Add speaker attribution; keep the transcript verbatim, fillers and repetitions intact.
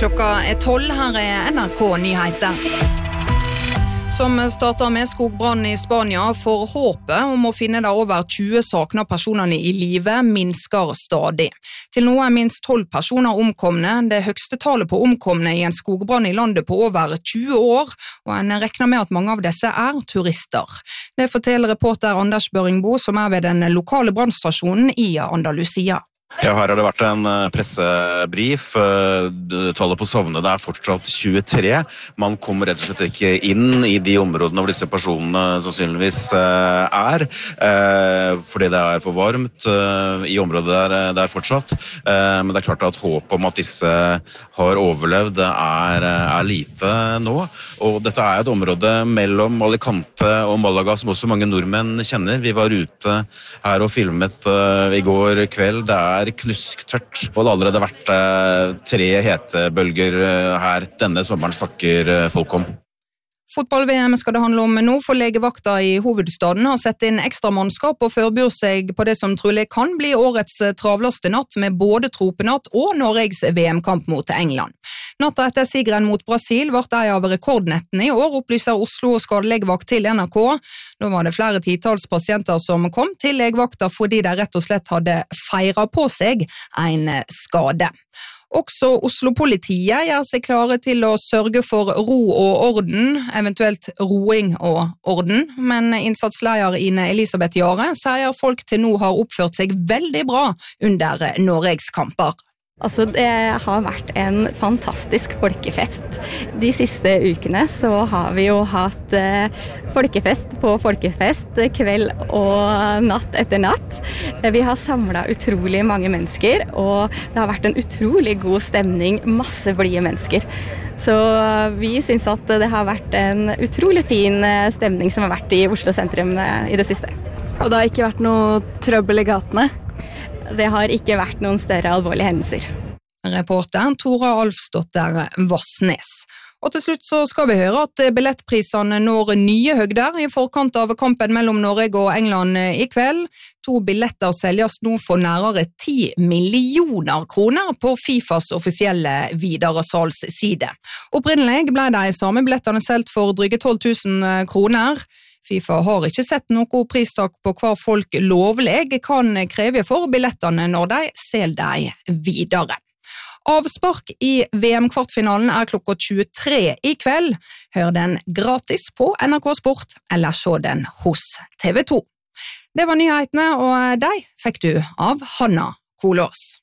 Speaker 1: Klokka er tolv, her er N R K Nyheter. Som starter med skogbrann i Spania, for håpet om å finne der over tjue sakna personene i livet minsker stadig. Til nå er minst tolv personer omkomne, det høgste tallet på omkomne i en skogbrann i landet på over tjue år, og en regner med at mange av disse er turister. Det forteller reporter Anders Børingbo, som er ved den lokale brannstasjonen i Andalusia.
Speaker 2: Ja, her har det vært en pressebrif. Tallet på savnede er fortsatt tjuetre. Man kommer rett og slett ikke inn i de områdene hvor disse personene sannsynligvis er, fordi det er for varmt i området der, der fortsatt. Men det er klart at håpet om at disse har overlevd er, er lite nå. Og dette er et område mellom Alicante og Malaga som også mange nordmenn kjenner. Vi var ute her og filmet i går kveld. Det er knusktørt, og det har allerede vært eh, tre hetebølger eh, her denne sommeren, snakker eh, folk om.
Speaker 1: Fotball-V M skal det handle om nå, for legevakta i hovedstaden har sett inn ekstra mannskap og forbyr seg på det som trolig kan bli årets travleste natt med både tropenatt og Norges V M-kamp mot England. Natta etter sigeren mot Brasil ble en av rekordnettene i år, opplyser Oslo skadelegevakt til N R K. Da var det flere titals pasienter som kom til legevakta fordi de rett og slett hadde feiret på seg en skade. Også Oslo-politiet gjør seg klare til å sørge for ro og orden, eventuelt roing og orden, men innsatsleder Ine Elisabeth Jare sier folk til nå har oppført seg veldig bra under Norges kamper.
Speaker 3: Altså, det har vært en fantastisk folkefest. De siste ukene så har vi jo hatt eh, folkefest på folkefest, kveld og natt etter natt. Vi har samlet utrolig mange mennesker, og det har vært en utrolig god stemning, masse blide mennesker. Så vi synes at det har vært en utrolig fin stemning som har vært i Oslo sentrum i det siste.
Speaker 4: Og det har ikke vært noe trøbbel i gatene?
Speaker 3: Det har ikke vært noen større alvorlige hendelser.
Speaker 1: Reporter Tora Alfsdotter Vassnes. Og til slutt så skal vi høre at billettprisene når nye høgder i forkant av kampen mellom Norge og England i kveld. To billetter selges nå for nærmere ti millioner kroner på FIFAs offisielle videresalgsside. Opprinnelig ble de samme billettene solgt for dryge tolv tusen kroner. FIFA har ikke sett noe pristak på hva folk lovlig kan kreve for billettene når de selger dem videre. Avspark i V M-kvartfinalen er klokka tjuetre i kveld. Hør den gratis på N R K Sport, eller se den hos T V to. Det var nyhetene, og de fikk du av Hanna Kolås.